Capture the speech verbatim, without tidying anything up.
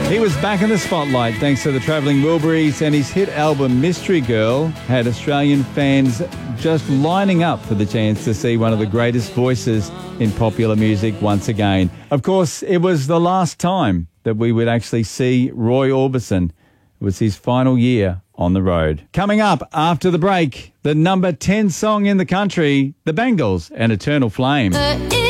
He was back in the spotlight thanks to the Travelling Wilburys, and his hit album Mystery Girl had Australian fans just lining up for the chance to see one of the greatest voices in popular music once again. Of course, it was the last time that we would actually see Roy Orbison. It was his final year on the road. Coming up after the break, the number ten song in the country, The Bangles and Eternal Flame.